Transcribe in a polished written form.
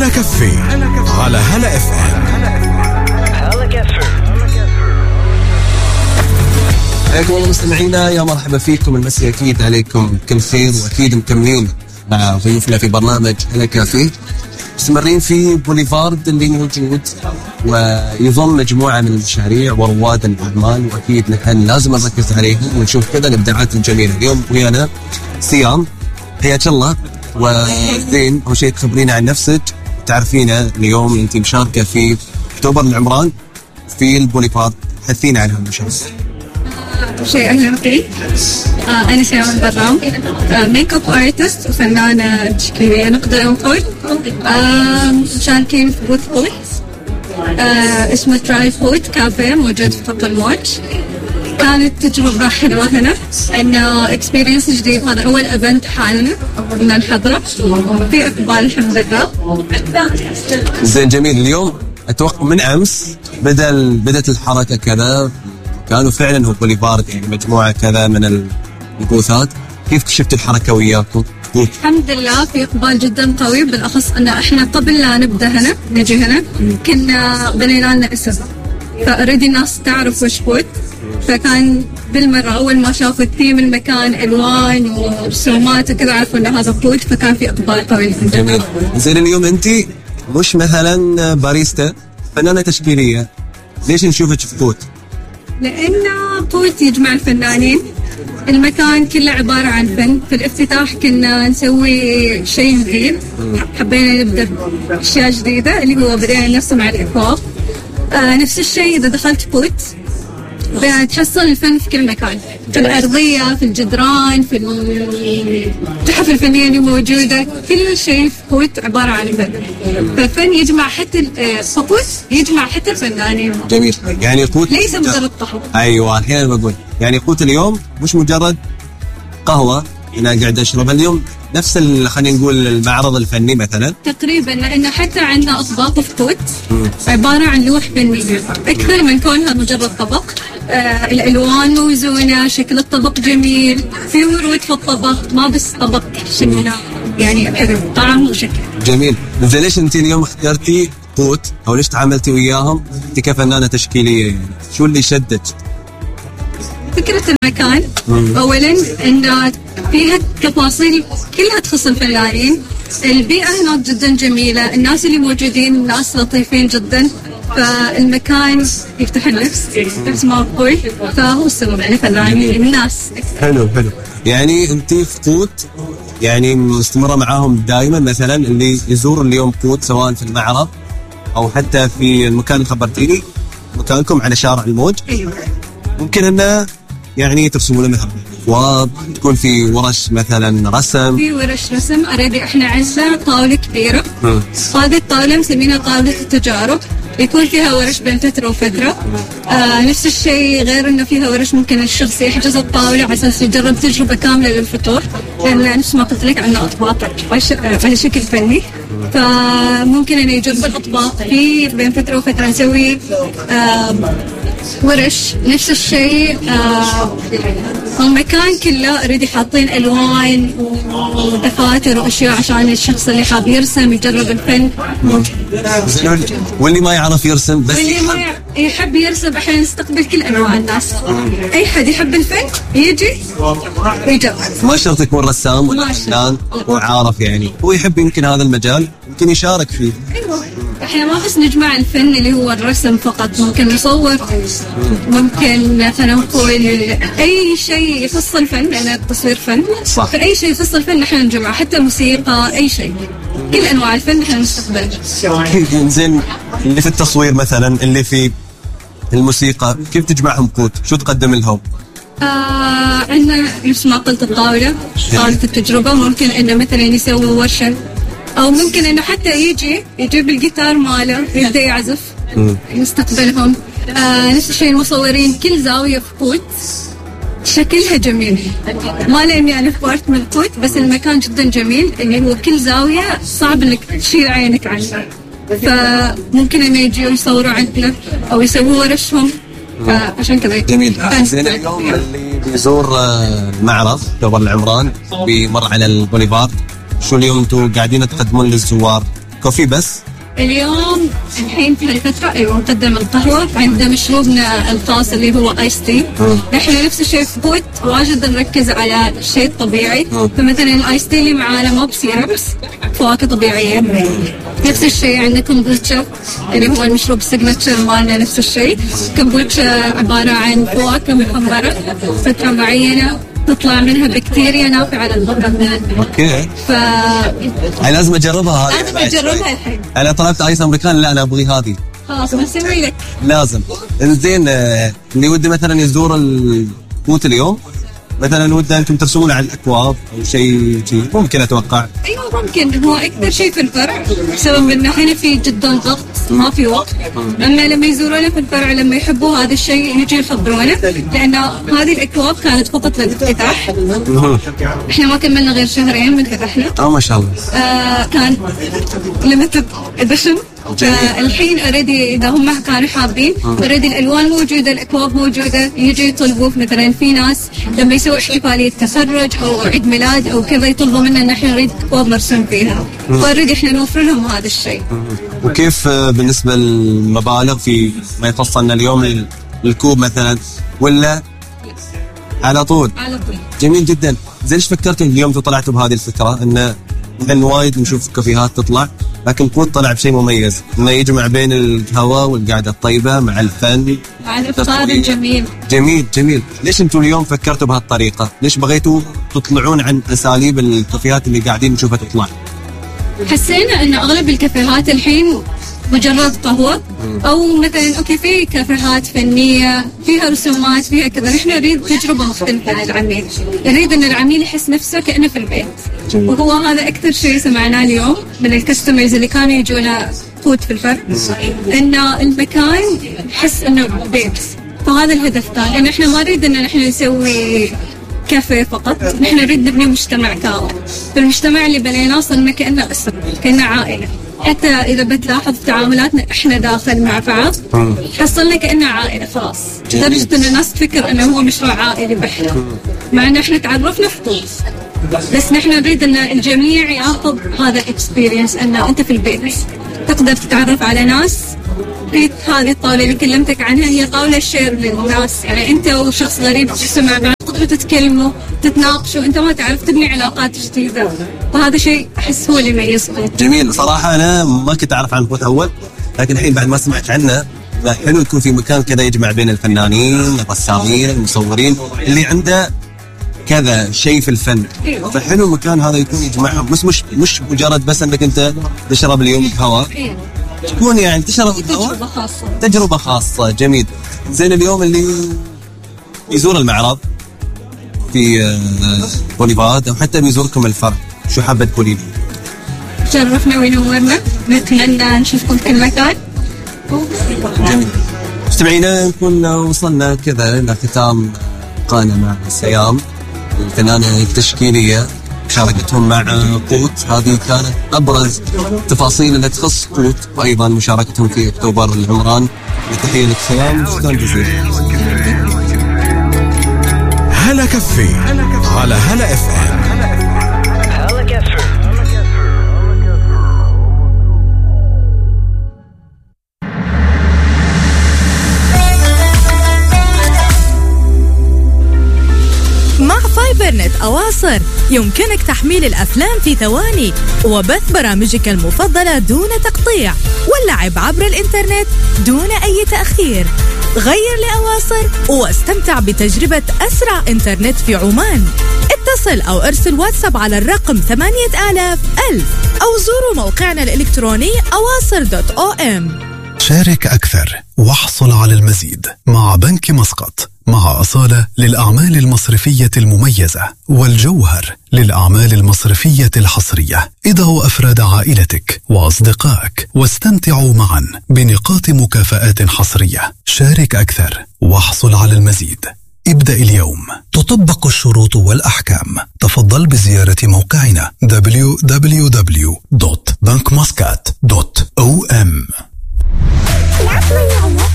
هلا كافيه على هلا اف ام. حياكم الله مستمعينا، يا مرحبا فيكم. المسي اكيد عليكم كل خير، واكيد مكملين مع ضيوفنا في برنامج هلا كافيه، مستمرين في بوليفارد اللي موجود ويظل مجموعه من المشاريع ورواد الاعمال، واكيد نحن لازم نركز عليهم ونشوف كذا الابداعات الجميله. اليوم ويانا سيام، حياك الله. وزين اول شيء تخبرينا عن نفسك، تعرفينا اليوم انت مشاركه في اكتوبر العمران في البوليفارد، حثينا عن هالمشاركه. شيء أهلا فيك. أنا سيام البرام، ميك اب ارتست وفنانة تشكيلية نقدر نقول. مشاركين في بوث بوث اسمه تراي فود كافيه موجود في خط الموج. كانت تجربة حلوة هنا، إنه اكسبيرينس جديد. هذا أول ايفنت حالنا قلنا نحضره، في إقبال الحمد لله. زين جميل. اليوم أتوقع من أمس بدأت الحركة كذا، كانوا فعلا هو بوليفارد يعني مجموعة كذا من البوثات. كيف شفت الحركة وياكم؟ الحمد لله في إقبال جدا قوي، بالأخص أن إحنا قبل لا نبدأ هنا نجي هنا كنا بنينا لنا اسم، فأريد الناس تعرف وش بوث. فكان بالمرة أول ما شافوا الثيم المكان ألوان ورسومات وكذا عرفوا أن هذا بوث، فكان في إقبال قوي. جميل. زين اليوم أنت مش مثلا باريستا، فنانة تشكيلية، ليش نشوفك في بوث؟ لأن بوث يجمع الفنانين، المكان كله عبارة عن فن. في الافتتاح كنا نسوي شيء جديد، حبينا نبدأ أشياء جديدة اللي هو بدأنا نرسم على الإكواب. نفس الشيء إذا دخلت بوث تحصل الفن في كل مكان، في الأرضية، في الجدران، في التحف الفنية اللي موجودة، كل شيء في بوث عبارة عن فن. فالفن يجمع حتى بوث يجمع حتى الفنانين. جميل. يعني قوت ليس مجرد قهوة. أيوة الحين أنا بقول يعني قوت اليوم مش مجرد قهوة أنا قاعد أشربها اليوم، نفس خلينا نقول المعرض الفني مثلا تقريبا، لأن حتى عندنا أطباق في بوث عبارة عن لوح فنية أكثر من كونها مجرد طبق. الألوان موزونة، شكل الطبق جميل، في ورود في الطبق، ما بس طبق شكله يعني حلو طعم وشكل جميل. زين ليش أنت اليوم اخترتي بوث أو ليش تعاملتي وياهم أنت كفنانة تشكيلية؟ يعني شو اللي شدك؟ فكرة المكان أولاً إن فيها تفاصيل كلها تخص الفنانين، البيئة هناك جدا جميلة، الناس اللي موجودين ناس لطيفين جدا، فالمكان يفتح النفس نفس ما أقول، فهو السبب يعني فنانين الناس. حلو. يعني أنت في بوث يعني مستمرة معاهم دائما، مثلا اللي يزور اليوم بوث سواء في المعرض أو حتى في المكان اللي خبرتيني مكانكم على شارع الموج. أيوة. ممكن أنه يعني ترسمون مثلا وتكون في ورش مثلا رسم، في ورش رسم. أريد إحنا عندنا طاولة كبيرة، هذه الطاولة مسمينها طاولة التجارب، يكون فيها ورش بين فترة وفترة. نفس الشيء، غير إنه فيها ورش ممكن الشخص يحجز الطاولة على أساس يجرب تجربة كاملة للفطور، لأن نفس ما قلت لك عندنا أطباق على شكل فني، فممكن إنه يجرب الأطباق. في بين فترة وفترة نسوي ورش. نفس الشيء المكان كله أريد حاطين ألوان ودفاتر وأشياء عشان الشخص اللي حاب يرسم يجرب الفن. واللي ما يعرف يرسم بس واللي ما يحب يرسم، احنا نستقبل كل أنواع الناس، أي حد يحب الفن يجي ويجرب. ما شرط يكون رسام ولا فنان وعارف، يعني هو يحب يمكن هذا المجال يمكن يشارك فيه. أيوة. احنا ما بس نجمع الفن اللي هو الرسم فقط، ممكن نصور، ممكن مثلا نقول اي شيء يخص الفن، لان التصوير فن. صح. فاي شيء يخص الفن نحن نجمع، حتى موسيقى، اي شيء، كل انواع الفن نحن نستقبلها. زين اللي في التصوير مثلا، اللي في الموسيقى، كيف تجمعهم بوث؟ شو تقدم لهم؟ عندنا نفس ما قلت طاولة التجربة، ممكن انه مثلا يسوي ورشة، او ممكن انه حتى يجيب الجيتار ماله يبدا يعزف، نستقبلهم. نفس الشيء المصورين، كل زاوية في بوث شكلها جميل، ما لهم يعني بارت من بوث، بس المكان جدا جميل، اللي هو كل زاوية صعب انك تشيل عينك عنها، فممكن انه يجوا يصوروا عندنا او يسووا ورشهم. عشان كذا جميل. زين اليوم اللي بيزور المعرض اكتوبر العمران بيمر على البوليفارد، شو اليوم انتم قاعدين تقدمون للزوار؟ كوفي بس؟ اليوم الحين في هالفترة أيوة نقدم القهوة، عندنا مشروبنا الخاص اللي هو آيس تي. نحن نفس الشيء في بوت واجد نركز على الشيء الطبيعي، فمثلا الآيس تي اللي معانا ما بسيربس، فواكه طبيعية. نفس الشيء عندنا كومبوتشا اللي هو المشروب السيجنتشر مالنا، نفس الشيء كومبوتشا عبارة عن فواكه محمرة فترة معينة تطلع منها بكتيريا نافعة للبطن. اوكي. يعني لازم اجربها هذه. لازم اجربها الحين. انا طلبت ايس امريكان، لا انا ابغي هذه. خلاص بنسوي لك. لازم. انزين اللي ودي مثلا يزور البوت اليوم، مثلا وده انتم ترسمون على الاكواب او شيء ممكن اتوقع. ايوه ممكن، هو اكثر شيء في الفرع بسبب انه هنا في جدا ضغط ما في وقت. اما لما يزورونا في الفرع لما يحبوا هذا الشيء يجي يخبرونا، لان هذه الاكواب كانت فقط للافتتاح. احنا ما كملنا غير شهرين من فتحنا. ما شاء الله. كان ليميتد اديشن. الحين اوريدي اذا هم كانوا حابين اوريدي الالوان موجوده، الاكواب موجوده، يجي يطلبوا. مثلا في ناس لما يسوي احتفاليه تخرج او عيد ميلاد او كذا يطلبوا منا ان احنا نريد اكواب مرسوم فيها، فاوريدي احنا نوفر لهم هذا الشيء. وكيف بالنسبه للمبالغ في ما يخصنا اليوم الكوب مثلا، ولا على طول؟ على طول. جميل جدا. زين ايش فكرتوا اليوم طلعتوا بهذه الفكره؟ ان وايد نشوف كافيهات تطلع، لكن بوت طلع بشيء مميز، انه يجمع بين الهواء والقعده الطيبه مع الفن مع الافطار الجميل. جميل جميل. ليش انتم اليوم فكرتوا بهالطريقه؟ ليش بغيتوا تطلعون عن اساليب الكافيهات اللي قاعدين نشوفها تطلع؟ حسينا ان اغلب الكافيهات الحين مجرد قهوه، او مثلا اوكي في كافيهات فنيه فيها رسومات فيها كذا، نحن نريد تجربه مختلفه للعميل، نريد ان العميل يحس نفسه كانه في البيت. وهو هذا اكثر شيء سمعناه اليوم من الكاستمرز اللي كانوا يجونا فوت في الفرق، ان المكان يحس انه بيت. فهذا الهدف كان ان احنا ما نريد ان نحن نسوي كافيه فقط، نحن نريد نبني مجتمع كامل. فالمجتمع اللي بنيناه صرنا كأنه أسرة، كأنه عائلة. حتى إذا بتلاحظ في تعاملاتنا إحنا داخل مع بعض حصلنا كأنه عائلة خلاص، لدرجة إن الناس تفكر إنه هو مشروع عائلي بحت، مع إن إحنا تعرفنا في طوس، بس نحن نريد إن الجميع ياخذ هذا الإكسبيرينس، إنه أنت في البيت تقدر تتعرف على ناس. في هذه الطاولة اللي كلمتك عنها هي طاولة شير للناس، يعني أنت وشخص غريب تجلسوا مع بعض تقدروا تتكلموا تتناقشوا، أنت ما تعرف تبني علاقات جديدة، فهذا شيء أحس هو اللي يميزه. جميل. صراحة أنا ما كنت أعرف عن بوت أول، لكن الحين بعد ما سمعت عنه حلو يكون في مكان كذا يجمع بين الفنانين الرسامين المصورين اللي عنده كذا شيء في الفن. فحلو المكان هذا يكون يجمعهم، مش مجرد بس انك انت تشرب اليوم قهوه، تكون يعني تشرب تجربه خاصه. جميل. زين اليوم اللي يزور المعرض في بوليفارد او حتى بيزوركم الفرع، شو حابه تقولي لي؟ شرفنا وينورنا، نتمنى نشوفكم في المكان. جميل. مستمعينا نكون وصلنا كذا لختام لقاءنا مع سيام الفنانة التشكيلية، مشاركتهم مع قوت. هذه كانت أبرز تفاصيل اللي تخص قوت، وأيضا مشاركتهم في أكتوبر العمران. وتحية لك سيام، شكرا جزيلا. هلا كفي على هلا اف ام. مع فايبرنت أواصر يمكنك تحميل الأفلام في ثواني وبث برامجك المفضلة دون تقطيع واللعب عبر الإنترنت دون أي تأخير. غير لأواصر واستمتع بتجربة أسرع إنترنت في عمان. اتصل أو ارسل واتساب على الرقم 8000 أو زوروا موقعنا الإلكتروني awaصر.om. شارك أكثر واحصل على المزيد مع بنك مسقط، مع أصالة للأعمال المصرفية المميزة، والجوهر للأعمال المصرفية الحصرية. ادعوا أفراد عائلتك وأصدقائك واستمتعوا معا بنقاط مكافآت حصرية. شارك أكثر واحصل على المزيد. ابدأ اليوم. تطبق الشروط والأحكام. تفضل بزيارة موقعنا www.bankmuscat.om.